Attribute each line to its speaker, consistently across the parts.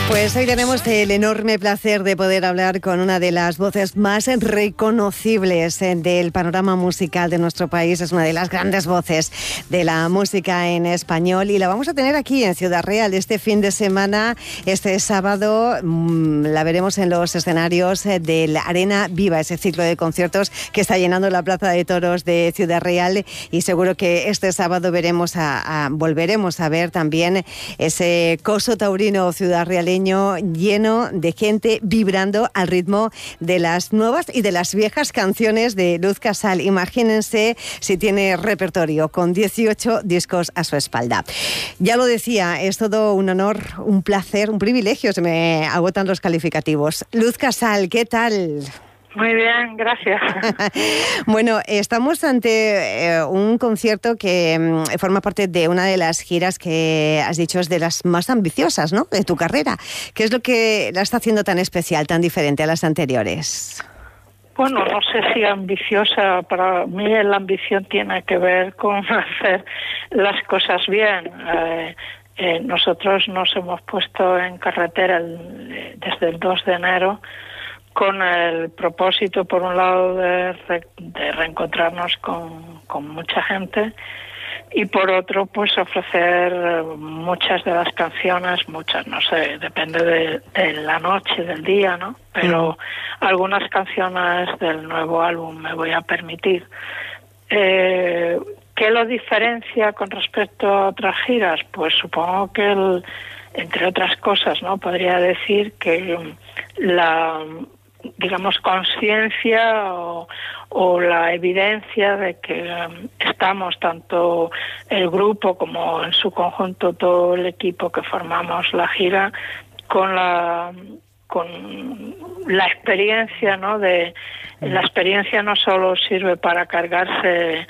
Speaker 1: Pues hoy tenemos el enorme placer de poder hablar con una de las voces más reconocibles del panorama musical de nuestro país. Es una de las grandes voces de la música en español y la vamos a tener aquí en Ciudad Real este fin de semana. Este sábado la veremos en los escenarios del Arena Viva, ese ciclo de conciertos que está llenando la Plaza de Toros de Ciudad Real, y seguro que este sábado volveremos a ver también ese coso taurino ciudadrealeño lleno de gente vibrando al ritmo de las nuevas y de las viejas canciones de Luz Casal. Imagínense si tiene repertorio con 18 discos a su espalda. Ya lo decía, es todo un honor, un placer, un privilegio, se me agotan los calificativos. Luz Casal, ¿qué tal?
Speaker 2: Muy bien, gracias.
Speaker 1: Bueno, estamos ante un concierto que forma parte de una de las giras que has dicho es de las más ambiciosas, ¿no?, de tu carrera. ¿Qué es lo que la está haciendo tan especial, tan diferente a las anteriores?
Speaker 2: Bueno, no sé si ambiciosa. Para mí la ambición tiene que ver con hacer las cosas bien. Nosotros nos hemos puesto en carretera desde el 2 de enero con el propósito, por un lado, de reencontrarnos con mucha gente, y por otro, pues ofrecer muchas de las canciones, no sé, depende de la noche, del día, ¿no? Pero algunas canciones del nuevo álbum me voy a permitir. ¿Qué lo diferencia con respecto a otras giras? Pues supongo que, entre otras cosas, ¿no?, podría decir que la, digamos, conciencia o la evidencia de que estamos, tanto el grupo como en su conjunto todo el equipo que formamos la gira, con la experiencia, ¿no? La experiencia no solo sirve para cargarse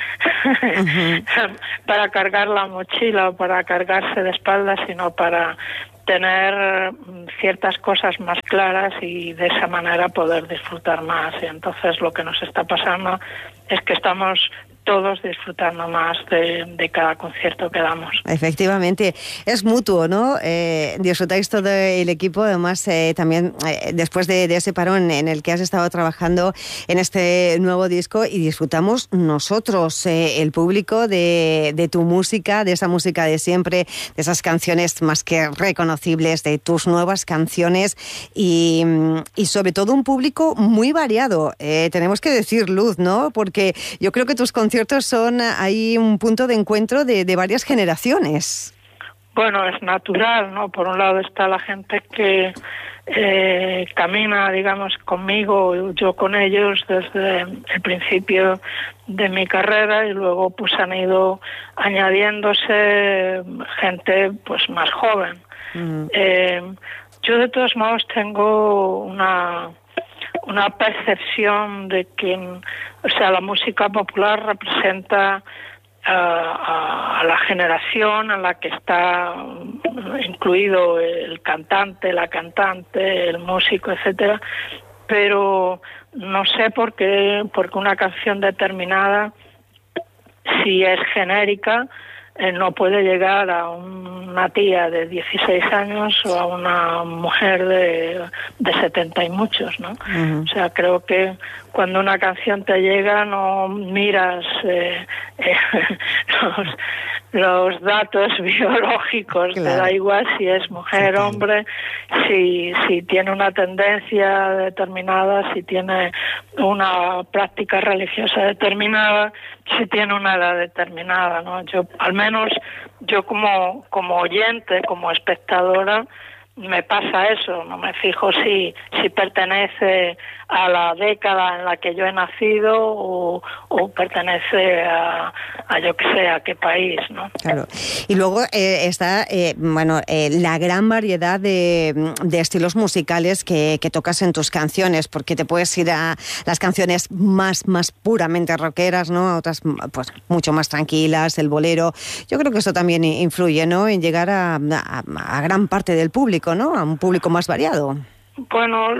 Speaker 2: para cargar la mochila o para cargarse de espaldas, sino para tener ciertas cosas más claras y de esa manera poder disfrutar más. Y entonces lo que nos está pasando es que estamos todos disfrutando más de cada concierto que damos.
Speaker 1: Efectivamente, es mutuo, ¿no? Disfrutáis todo el equipo, además también después de ese parón en el que has estado trabajando en este nuevo disco, y disfrutamos nosotros, el público, de tu música, de esa música de siempre, de esas canciones más que reconocibles, de tus nuevas canciones y sobre todo un público muy variado. Tenemos que decir, Luz, ¿no? Porque yo creo que tus conciertos son ahí un punto de encuentro de varias generaciones.
Speaker 2: Bueno, es natural, ¿no? Por un lado está la gente que camina, digamos, conmigo, yo con ellos desde el principio de mi carrera, y luego pues han ido añadiéndose gente pues más joven. Yo de todos modos tengo una percepción de que, o sea, la música popular representa a la generación en la que está incluido el cantante, la cantante, el músico, etcétera, pero no sé por qué, porque una canción determinada, si es genérica, no puede llegar a una tía de 16 años o a una mujer de 70 y muchos, ¿no? Uh-huh. O sea, creo que cuando una canción te llega no miras los datos biológicos, claro. Te da igual si es mujer, hombre, si tiene una tendencia determinada, si tiene una práctica religiosa determinada, si tiene una edad determinada, ¿no? Al menos yo como oyente, como espectadora, me pasa eso, no me fijo si pertenece a la década en la que yo he nacido o pertenece a yo que sé, a qué país, ¿no?
Speaker 1: Claro. Y luego está, la gran variedad de estilos musicales que tocas en tus canciones, porque te puedes ir a las canciones más puramente rockeras, ¿no? A otras, pues, mucho más tranquilas, el bolero. Yo creo que eso también influye, ¿no?, en llegar a gran parte del público, ¿no?, a un público más variado.
Speaker 2: Bueno,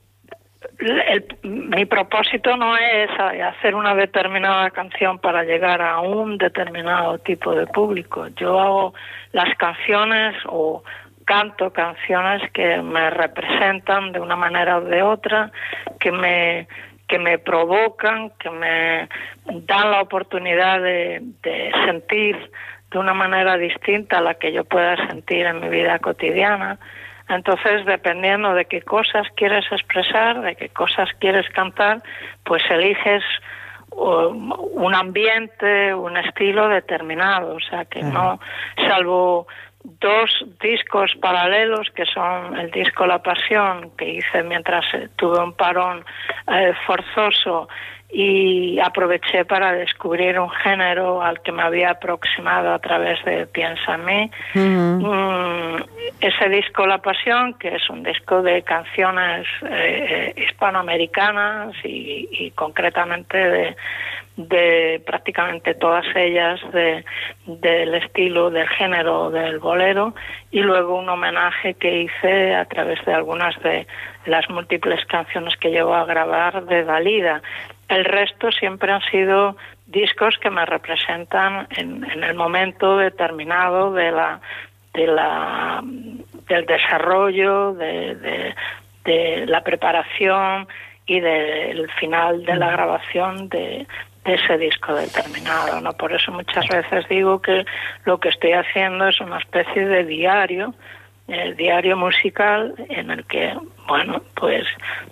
Speaker 2: mi propósito no es hacer una determinada canción para llegar a un determinado tipo de público. Yo hago las canciones o canto canciones que me representan de una manera o de otra, que me provocan, que me dan la oportunidad de sentir de una manera distinta a la que yo pueda sentir en mi vida cotidiana. Entonces, dependiendo de qué cosas quieres expresar, de qué cosas quieres cantar, pues eliges un ambiente, un estilo determinado. O sea, que no, salvo 2 discos paralelos, que son el disco La Pasión, que hice mientras tuve un parón forzoso, y aproveché para descubrir un género al que me había aproximado a través de Piensa en mí. Ese disco La Pasión, que es un disco de canciones hispanoamericanas y concretamente de prácticamente todas ellas del estilo, del género del bolero, y luego un homenaje que hice a través de algunas de las múltiples canciones que llevo a grabar de Dalida. El resto siempre han sido discos que me representan en el momento determinado del desarrollo, de la preparación y del final de la grabación de ese disco determinado, ¿no? Por eso muchas veces digo que lo que estoy haciendo es una especie de diario musical, en el que, bueno, pues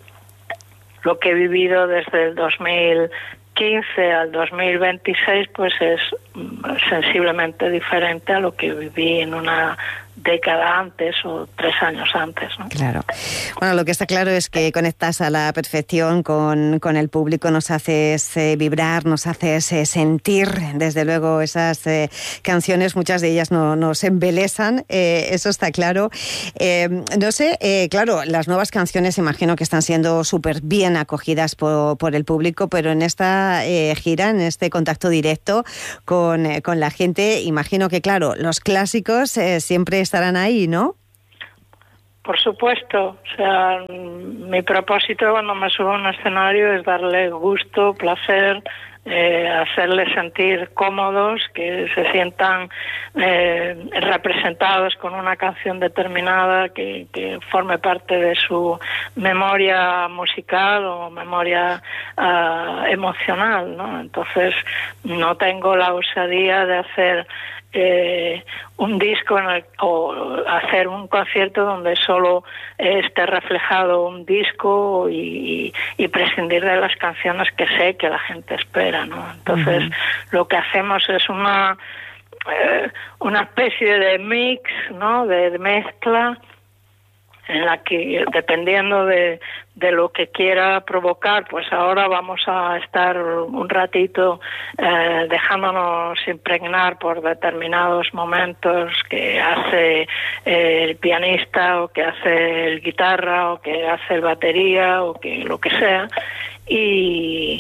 Speaker 2: lo que he vivido desde el 2015 al 2026 pues es sensiblemente diferente a lo que viví en una década antes o 3 años antes, ¿no?
Speaker 1: Claro. Bueno, lo que está claro es que conectas a la perfección con el público, nos haces vibrar, nos haces sentir, desde luego esas canciones, muchas de ellas nos embelezan, eso está claro. No sé, claro, las nuevas canciones imagino que están siendo súper bien acogidas por el público, pero en esta gira, en este contacto directo con la gente, imagino que, claro, los clásicos siempre estarán ahí, ¿no?
Speaker 2: Por supuesto. O sea, mi propósito cuando me subo a un escenario es darle gusto, placer, hacerles sentir cómodos, que se sientan representados con una canción determinada que forme parte de su memoria musical o memoria emocional, ¿no? Entonces, no tengo la osadía de hacer un disco o hacer un concierto donde solo esté reflejado un disco y prescindir de las canciones que sé que la gente espera, ¿no? Entonces, lo que hacemos es una especie de mix, ¿no? De mezcla, en la que, dependiendo de lo que quiera provocar, pues ahora vamos a estar un ratito dejándonos impregnar por determinados momentos que hace el pianista, o que hace el guitarra, o que hace el batería, o que lo que sea, y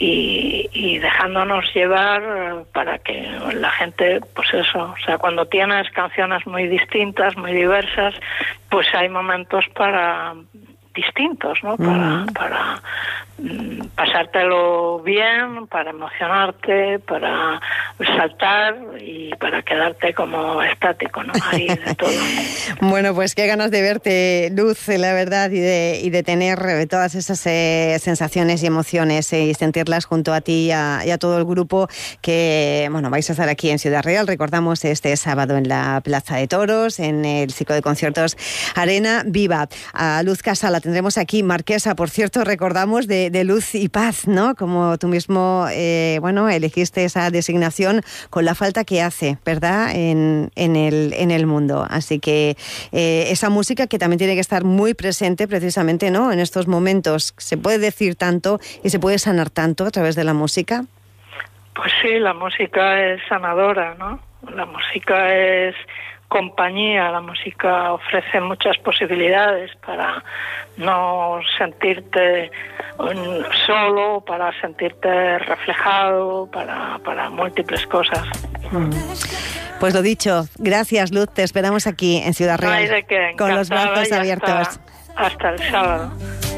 Speaker 2: dejándonos llevar para que la gente, pues eso, o sea, cuando tienes canciones muy distintas, muy diversas, pues hay momentos distintos, ¿no? Para pasártelo bien, para emocionarte, para saltar y para quedarte como estático, ¿no? Ahí de todo.
Speaker 1: Bueno, pues qué ganas de verte, Luz, la verdad, y de tener todas esas sensaciones y emociones y sentirlas junto a ti y a todo el grupo que, bueno, vais a estar aquí en Ciudad Real. Recordamos este sábado en la Plaza de Toros, en el ciclo de conciertos Arena Viva. A Luz Casal la tendremos aquí, marquesa, por cierto, recordamos, de Luz y Paz, ¿no? Como tú mismo, elegiste esa designación con la falta que hace, ¿verdad?, en el mundo. Así que esa música que también tiene que estar muy presente precisamente, ¿no?, en estos momentos. Se puede decir tanto y se puede sanar tanto a través de la música.
Speaker 2: Pues sí, la música es sanadora, ¿no? La música es compañía, la música ofrece muchas posibilidades para no sentirte solo, para sentirte reflejado, para múltiples cosas.
Speaker 1: Pues lo dicho, gracias, Luz, te esperamos aquí en Ciudad Real.
Speaker 2: No hay de qué,
Speaker 1: con los brazos abiertos.
Speaker 2: Hasta el sábado.